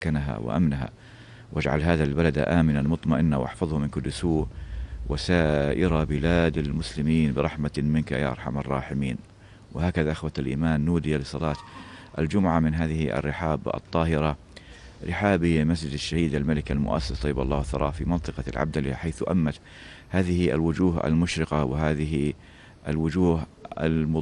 وسكنها وأمنها، واجعل هذا البلد آمنا مطمئنا، واحفظه من كل سوء، وسائر بلاد المسلمين برحمة منك يا أرحم الراحمين. وهكذا أخوة الإيمان نودي لصلاة الجمعة من هذه الرحاب الطاهرة، رحاب مسجد الشهيد الملك المؤسس طيب الله ثراه في منطقة العبدلية، حيث أمت هذه الوجوه المشرقة وهذه الوجوه